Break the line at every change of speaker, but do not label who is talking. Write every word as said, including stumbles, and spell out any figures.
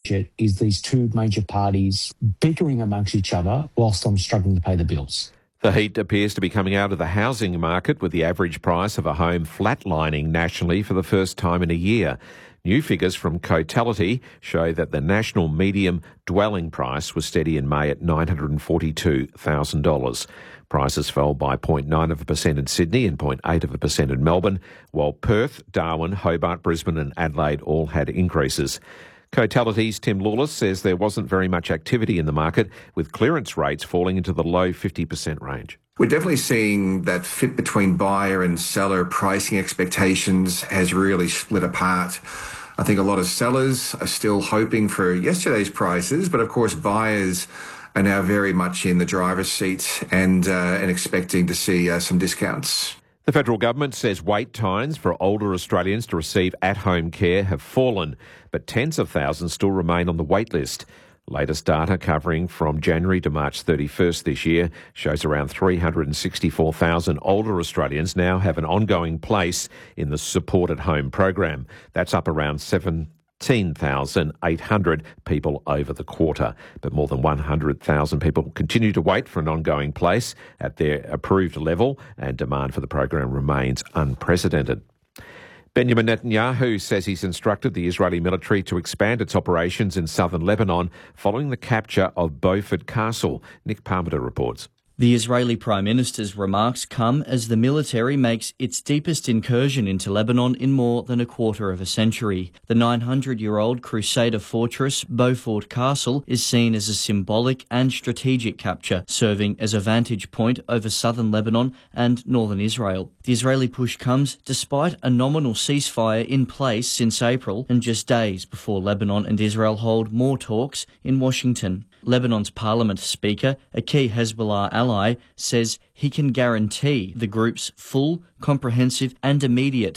budget is these two major parties bickering amongst each other whilst I'm struggling to pay the bills.
The heat appears to be coming out of the housing market, with the average price of a home flatlining nationally for the first time in a year. New figures from Cotality show that the national medium dwelling price was steady in May at nine hundred forty-two thousand dollars. Prices fell by zero point nine of a percent in Sydney and zero point eight of a percent in Melbourne, while Perth, Darwin, Hobart, Brisbane and Adelaide all had increases. Cotality's Tim Lawless says there wasn't very much activity in the market, with clearance rates falling into the low fifty percent range.
We're definitely seeing that fit between buyer and seller pricing expectations has really split apart. I think a lot of sellers are still hoping for yesterday's prices, but of course buyers are now very much in the driver's seat and, uh, and expecting to see uh, some discounts.
The federal government says wait times for older Australians to receive at-home care have fallen, but tens of thousands still remain on the wait list. Latest data covering from January to March thirty-first this year shows around three hundred sixty-four thousand older Australians now have an ongoing place in the supported home program. That's up around seventeen thousand eight hundred people over the quarter. But more than one hundred thousand people continue to wait for an ongoing place at their approved level, and demand for the program remains unprecedented. Benjamin Netanyahu says he's instructed the Israeli military to expand its operations in southern Lebanon following the capture of Beaufort Castle. Nick Parmenter reports.
The Israeli Prime Minister's remarks come as the military makes its deepest incursion into Lebanon in more than a quarter of a century. The nine hundred year old Crusader fortress, Beaufort Castle, is seen as a symbolic and strategic capture, serving as a vantage point over southern Lebanon and northern Israel. The Israeli push comes despite a nominal ceasefire in place since April, and just days before Lebanon and Israel hold more talks in Washington. Lebanon's parliament speaker, a key Hezbollah ally, says he can guarantee the group's full, comprehensive and immediate